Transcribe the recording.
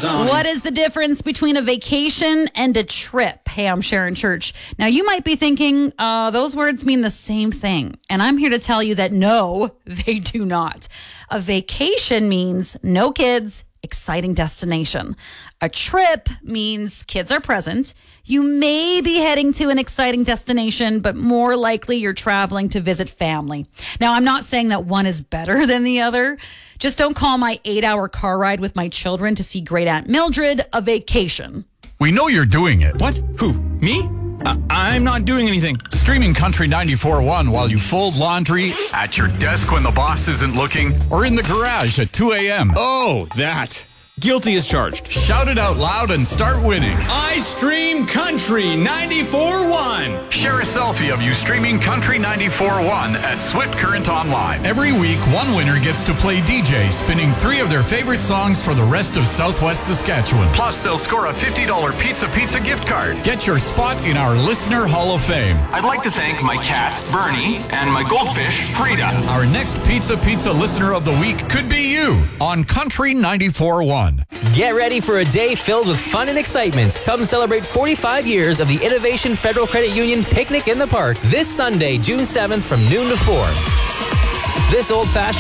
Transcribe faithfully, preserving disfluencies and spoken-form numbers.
AutoZone. What is the difference between a vacation and a trip? Hey, I'm Sharon Church. Now, you might be thinking uh, those words mean the same thing. And I'm here to tell you that no, they do not. A vacation means no kids, exciting destination. A trip means kids are present. You may be heading to an exciting destination, but more likely you're traveling to visit family. Now, I'm not saying that one is better than the other. Just don't call my eight-hour car ride with my children to see Great Aunt Mildred a vacation. We know you're doing it. What? Who? Me? Uh, I'm not doing anything. Streaming Country ninety-four point one while you fold laundry, at your desk when the boss isn't looking, or in the garage at two a.m. Oh, that. Guilty as charged. Shout it out loud and start winning. I stream Country ninety-four point one. Share a selfie of you streaming Country ninety-four point one at Swift Current Online. Every week, one winner gets to play D J, spinning three of their favorite songs for the rest of Southwest Saskatchewan. Plus, they'll score a fifty dollars Pizza Pizza gift card. Get your spot in our Listener Hall of Fame. I'd like to thank my cat, Bernie, and my goldfish, Frida. Our next Pizza Pizza Listener of the Week could be you on Country ninety-four point one. Get ready for a day filled with fun and excitement. Come celebrate forty-five years of the Innovation Federal Credit Union Picnic in the Park this Sunday, June seventh from noon to four. This old-fashioned